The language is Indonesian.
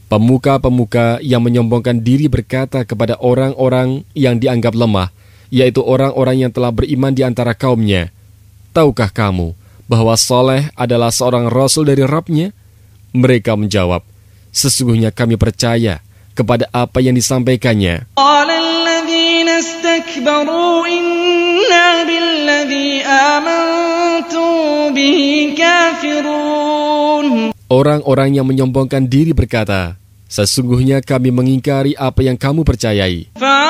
Pemuka-pemuka yang menyombongkan diri berkata kepada orang-orang yang dianggap lemah, yaitu orang-orang yang telah beriman di antara kaumnya, "Tahukah kamu bahwa Saleh adalah seorang rasul dari Rabb-Nya?" Mereka menjawab, "Sesungguhnya kami percaya kepada apa yang disampaikannya." Orang-orang yang menyombongkan diri berkata, "Sesungguhnya kami mengingkari apa yang kamu percayai."